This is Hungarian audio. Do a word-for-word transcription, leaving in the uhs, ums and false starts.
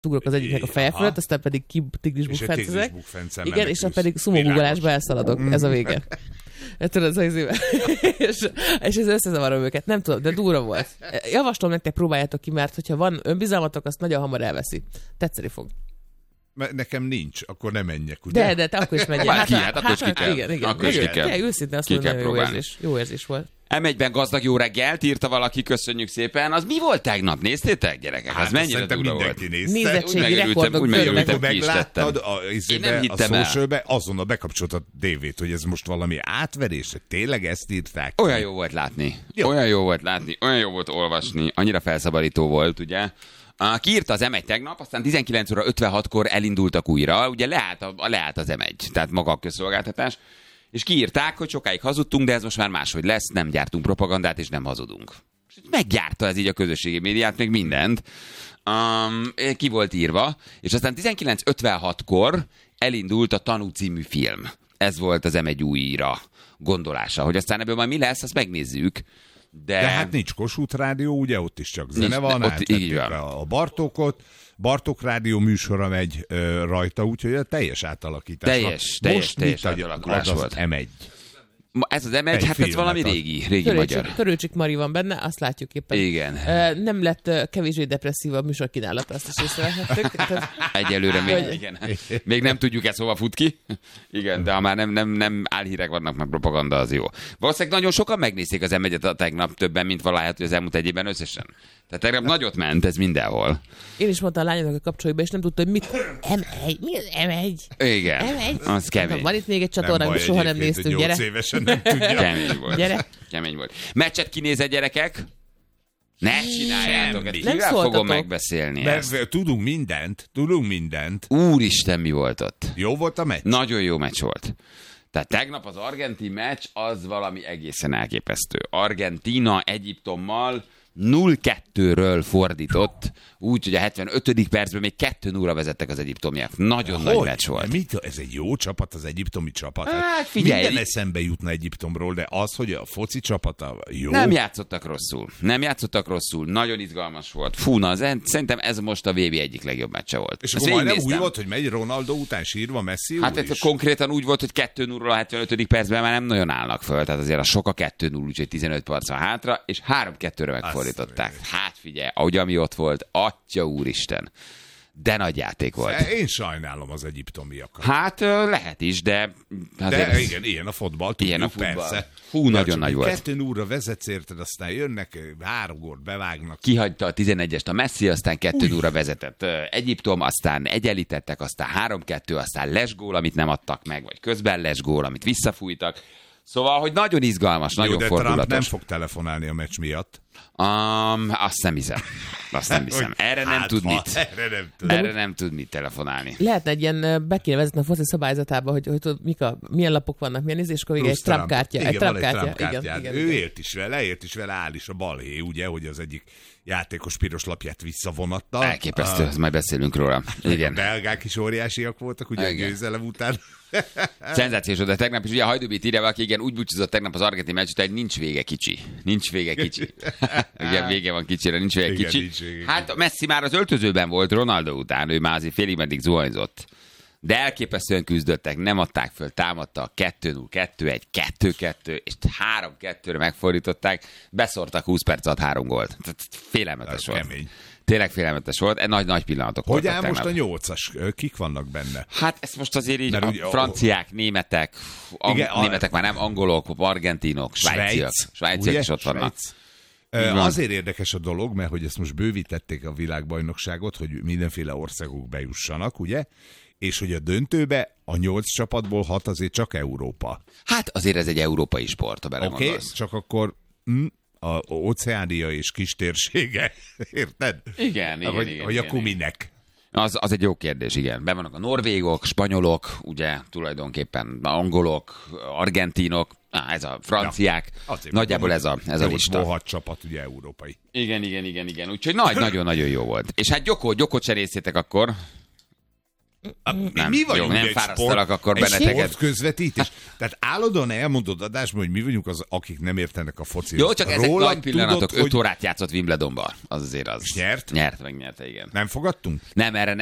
ugrok az egyiknek a feje fölött, aztán pedig ki tigris bukfencezek. Igen, és akkor pedig szumogugolásba elszaladok. Mm. Ez a vége. Tudod, az izébe. és, és ez összezavarom őket. Nem tudom, de durva volt. Javaslom nektek, próbáljátok ki, mert hogyha van önbizalmatok, azt nagyon hamar elveszi. Tetszeni fog. Nekem nincs, akkor nem menjek, ugye? De, de te akkor is menjél. Hát, hát, akkor is ki kell. Igen, igen. Akkor is ki kell. Őszintén azt mondom, jó érzés. Jó érzés volt. em egyben gazdag jó reggelt, írta valaki, köszönjük szépen. Az mi volt tegnap? Néztétek, gyerekek? Hát az mennyire durva volt? Nézettségi rekordok. Úgy megörültem, ki is megláttad a, izébe, a socialbe, azonnal bekapcsolt a tévét, hogy ez most valami átverés, tényleg ezt írták. Olyan jó volt látni. Jó. Olyan jó volt látni, olyan jó volt olvasni. Annyira felszabadító volt, ugye? Kiírta az em egy tegnap, aztán tizenkilenc óra ötvenhatkor elindultak újra, ugye leállt, a, leállt az em egy, tehát maga a közszolgáltatás, és kiírták, hogy sokáig hazudtunk, de ez most már máshogy lesz, nem gyártunk propagandát, és nem hazudunk. Meggyárta ez így a közösségi médiát, meg mindent. Um, ki volt írva, és aztán tizenkilenc ötvenhatkor elindult a Tanú című film. Ez volt az em egy újra gondolása, hogy aztán ebből majd mi lesz, azt megnézzük. De... De hát nincs Kossuth Rádió, ugye ott is csak zene nincs, van, ott így van. A Bartókot, Bartók Rádió műsora megy ö, rajta, úgyhogy a teljes átalakítás. Teljes, teljes, most teljes mit átalakulás ad volt. az em egy? Ez az em egy, Egy hát ez valami ad. régi, régi Törőcsik, magyar. Törőcsik Mari van benne, azt látjuk éppen. Igen. Uh, nem lett uh, kevésbé depresszív a műsor kínálata, azt is észrevehettük. Egyelőre még, igen. még nem tudjuk, ez hova fut ki. Igen, de ha már nem, nem, nem álhírek vannak, meg propaganda, az jó. Valószínűleg nagyon sokan megnézték az em egyet a tegnap, többen, mint valahogy az elmúlt egy évben összesen. Tehát tegnap nagyot ment, ez mindenhol. Én is mondtam a lányoknak a kapcsolóba, és nem tudta, hogy mit... em egy? Mi az em egy? Igen, em egy? az kemény. Van itt még egy csatorna, amit soha nem néztünk, gyere. nyolc évesen nem tudja. Kemény volt. Gyere. Kemény volt. Meccset kinézett, gyerekek? Ne csináljátok, ezt Nem kivel szóltatok. fogom megbeszélni ezt? Mert tudunk mindent, tudunk mindent. Úristen, mi volt ott? Jó volt a meccs? Nagyon jó meccs volt. Tehát tegnap az argentin meccs az valami egészen elképesztő. Argentína Egyiptommal nulla kettőről fordított, úgy, hogy a hetvenötödik percben még kettő nullra vezettek az egyiptomiak. Nagyon Hogy? nagy meccs volt. Mit? Ez egy jó csapat, az egyiptomi csapat. Hát, figyelj. Minden eszembe jutna Egyiptomról, de az, hogy a foci csapata jó. Nem játszottak rosszul. Nem játszottak rosszul. Nagyon izgalmas volt. Fú, na, az, szerintem ez most a vé bé egyik legjobb meccse volt. És Ezt akkor majdnem végignéztem. úgy volt, hogy megy Ronaldo után sírva Messi Hát úr ez is. konkrétan úgy volt, hogy kettő nullra a hetvenötödik percben már nem nagyon állnak föl, tehát azért a sok a kettő null, úgyhogy tizenöt perc van hátra, és három kettőre megfordították. Hát figyelj, ahogy ami ott volt, atya úristen, de nagy játék volt. Én sajnálom az egyiptomiakat. Hát ö, lehet is, de... De ez... igen, ilyen a fotball, tudjuk, Ilyen a futball. persze. Hú, De nagyon csak nagy volt. Kettő nullra vezetsz, érted, aztán jönnek, három gólt bevágnak. Kihagyta a tizenegyest a Messi, aztán kettő nullra vezetett ö, Egyiptom, aztán egyenlítettek, aztán három kettő, aztán lesgól, amit nem adtak meg, vagy közben lesgól, amit visszafújtak. Szóval, hogy nagyon izgalmas, Jó, nagyon de fordulatos. Trump nem fog telefonálni a meccs miatt. Um, azt nem hiszem. Azt nem hiszem. Erre nem Hát, tud ha, mit. Erre nem tud. Erre nem tud mit telefonálni. Lehetne egy ilyen, be kéne vezetni a foci szabályzatába, hogy, hogy tudod, mik a, milyen lapok vannak, milyen nézés, és akkor egy Trump kártya. Igen, Egy van Trump egy kártya. Trump kártyád. Igen, igen, Ő igen. ért is vele, ért is vele, áll is a balhé, ugye, hogy az egyik játékos piros lapját visszavonatta. Elképesztő, A, majd beszélünk róla. a Igen. belgák is óriásiak voltak, ugye a Igen. győzelem után. Szenzációs, de tegnap is ugye a Hajdubit írja, aki igen, úgy búcsúzott tegnap az argentin meccs után, hogy nincs vége kicsi. Nincs vége kicsi. Igen, vége van kicsire, nincs vége Igen, kicsi. nincs vége Hát a Messi már az öltözőben volt Ronaldo után, ő már azért félig meddig zuhanyzott. De elképesztően küzdöttek, nem adták föl, támadtak, kettő null, kettő egy, kettő kettő, és három kettőre megfordították, beszortak húsz perc alatt három gólt. Félelmetes Ez volt. kemény. Tényleg félelmetes volt, e nagy, nagy pillanatok Hogy voltak áll most tegnap. a nyolcas? Kik vannak benne? Hát ezt most azért így Mert a ugye- franciák, németek, ang- Igen, a- németek már nem, angolok, argentinok, svájciak, svájciak ugye? is ott vannak. Svájc. Ö, Azért érdekes a dolog, mert hogy ezt most bővítették a világbajnokságot, hogy mindenféle országok bejussanak, ugye? És hogy a döntőbe a nyolc csapatból hat azért csak Európa. Hát azért ez egy európai sport, ha Oké, okay, belegondolsz. csak akkor hm, a Óceánia és kis térsége, érted? Igen, igen, Vagy, igen. vagy igen, akkor igen. minek? Az, az egy jó kérdés, igen. Be vannak a norvégok, spanyolok, ugye tulajdonképpen angolok, argentinok, á, ez a franciák, Ja, azért nagyjából ez a, ez a lista. hat csapat, ugye európai. Igen, igen, igen, igen. Úgyhogy nagy, nagyon-nagyon jó volt. És hát Gyoko, Gyokot se részétek akkor. A, mi, Nem, mi vagyunk jó, nem egy fárasztalak sport, akkor egy benneteket. sportközvetítés. Tehát állandóan elmondod adásban, hogy mi vagyunk az, akik nem értenek a focihoz. Jó, csak ezek Rólam nagy pillanatok. tudod, öt órát játszott Wimbledonban. Az azért az. És nyert? Nyert, megnyerte, igen. Nem fogadtunk? Nem, erre